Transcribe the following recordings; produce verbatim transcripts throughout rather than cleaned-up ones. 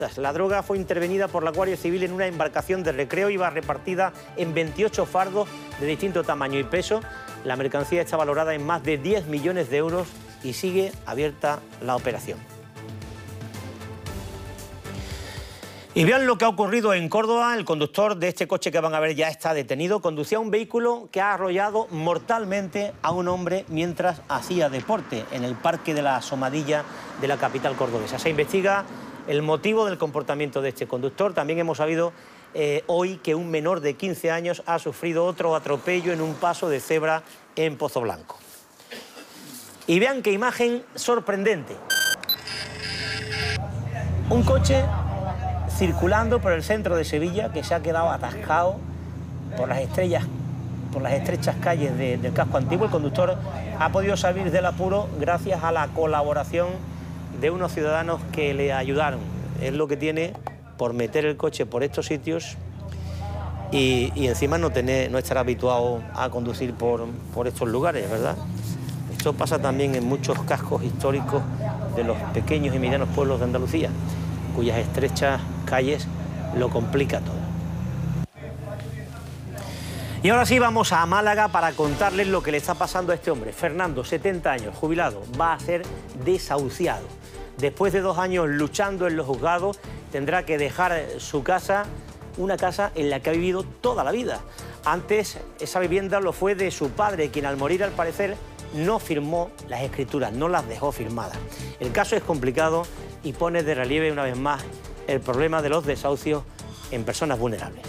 La droga fue intervenida por la Guardia Civil en una embarcación de recreo, iba repartida en veintiocho fardos de distinto tamaño y peso. La mercancía está valorada en más de diez millones de euros y sigue abierta la operación. Y vean lo que ha ocurrido en Córdoba. El conductor de este coche que van a ver ya está detenido. Conducía un vehículo que ha arrollado mortalmente a un hombre mientras hacía deporte en el Parque de la Asomadilla de la capital cordobesa. Se investiga el motivo del comportamiento de este conductor. También hemos sabido eh, hoy que un menor de quince años ha sufrido otro atropello en un paso de cebra en Pozoblanco. Y vean qué imagen sorprendente. Un coche circulando por el centro de Sevilla que se ha quedado atascado por las estrellas, por las estrechas calles de, del casco antiguo. El conductor ha podido salir del apuro gracias a la colaboración de unos ciudadanos que le ayudaron. Es lo que tiene por meter el coche por estos sitios y, y encima no, tener, no estar habituado a conducir por, por estos lugares, ¿verdad? Esto pasa también en muchos cascos históricos de los pequeños y medianos pueblos de Andalucía, cuyas estrechas calles lo complica todo. Y ahora sí vamos a Málaga para contarles lo que le está pasando a este hombre. Fernando, setenta años, jubilado, va a ser desahuciado. Después de dos años luchando en los juzgados, tendrá que dejar su casa, una casa en la que ha vivido toda la vida. Antes, esa vivienda lo fue de su padre, quien al morir, al parecer, no firmó las escrituras, no las dejó firmadas. El caso es complicado y pone de relieve una vez más el problema de los desahucios en personas vulnerables.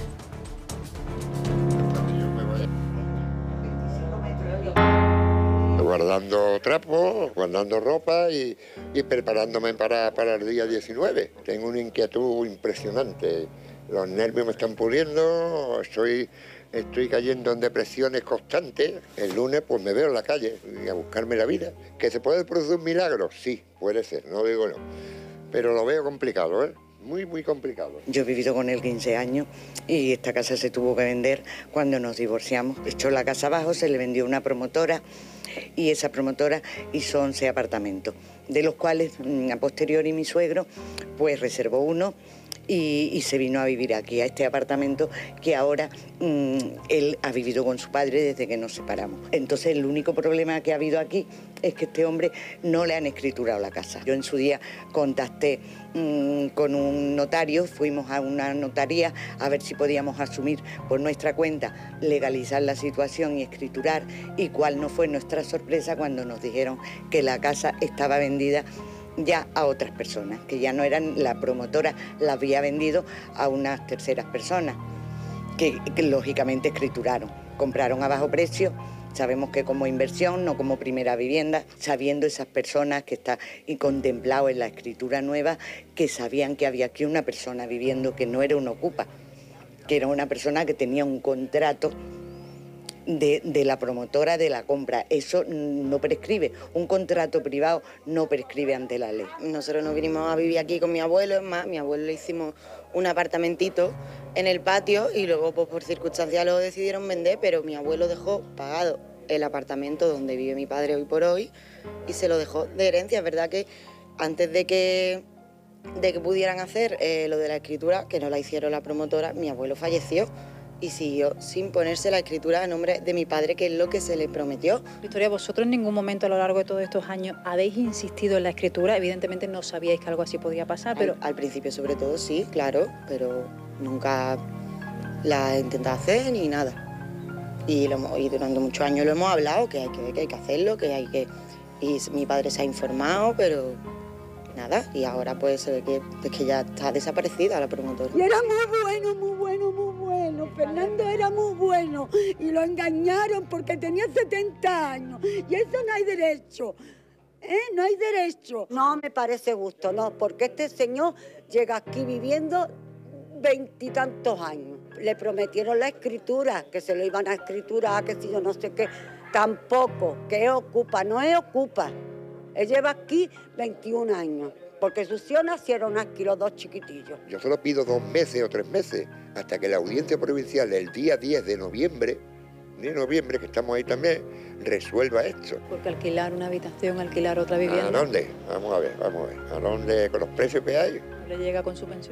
Guardando trapos, guardando ropa y, y preparándome para, para el día diecinueve. Tengo una inquietud impresionante. Los nervios me están puliendo, estoy, estoy cayendo en depresiones constantes. El lunes pues me veo en la calle y a buscarme la vida. ¿Que se puede producir un milagro? Sí, puede ser, no digo no. Pero lo veo complicado, ¿eh? Muy, muy complicado. Yo he vivido con él quince años y esta casa se tuvo que vender cuando nos divorciamos. Echó la casa abajo, se le vendió una promotora y esa promotora hizo once apartamentos, de los cuales a posteriori mi suegro pues reservó uno y, y se vino a vivir aquí, a este apartamento que ahora mmm, él ha vivido con su padre desde que nos separamos. Entonces el único problema que ha habido aquí es que este hombre no le han escriturado la casa. Yo en su día contacté mmm, con un notario, fuimos a una notaría a ver si podíamos asumir por nuestra cuenta, legalizar la situación y escriturar, y cuál no fue nuestra sorpresa cuando nos dijeron que la casa estaba vendida ya a otras personas, que ya no eran, la promotora la había vendido a unas terceras personas, que, que lógicamente escrituraron, compraron a bajo precio. Sabemos que como inversión, no como primera vivienda, sabiendo esas personas que está y contemplado en la escritura nueva, que sabían que había aquí una persona viviendo que no era un ocupa, que era una persona que tenía un contrato de, de la promotora de la compra. Eso no prescribe, un contrato privado no prescribe ante la ley. Nosotros nos vinimos a vivir aquí con mi abuelo, es más, mi abuelo le hicimos un apartamentito en el patio y luego pues por circunstancias lo decidieron vender, pero mi abuelo dejó pagado el apartamento donde vive mi padre hoy por hoy y se lo dejó de herencia. Es verdad que antes de que, de que pudieran hacer eh, lo de la escritura, que no la hicieron la promotora, mi abuelo falleció y siguió sin ponerse la escritura a nombre de mi padre, que es lo que se le prometió. Victoria, vosotros en ningún momento a lo largo de todos estos años habéis insistido en la escritura. Evidentemente no sabíais que algo así podía pasar, pero... Al, al principio sobre todo sí, claro, pero nunca la he intentado hacer ni nada. Y, lo, y durante muchos años lo hemos hablado, que hay que, que hay que hacerlo, que hay que... Y mi padre se ha informado, pero nada, y ahora pues se ve que, es que ya está desaparecida la promotora. Y era muy bueno, muy bueno, muy bueno. Fernando era muy bueno y lo engañaron porque tenía setenta años. Y eso no hay derecho, ¿eh? No hay derecho. No me parece justo, no, porque este señor llega aquí viviendo veintitantos años. Le prometieron la escritura, que se lo iban a escriturar, que si yo no sé qué. Tampoco, que ocupa, no es ocupa. Él lleva aquí veintiún años, porque sus hijos nacieron aquí, los dos chiquitillos. Yo solo pido dos meses o tres meses, hasta que la audiencia provincial el día diez de noviembre de noviembre, que estamos ahí también, resuelva esto. Porque alquilar una habitación, alquilar otra ¿A vivienda, dónde? Vamos a ver, vamos a ver. ¿A dónde con los precios que hay? le llega con su pensión.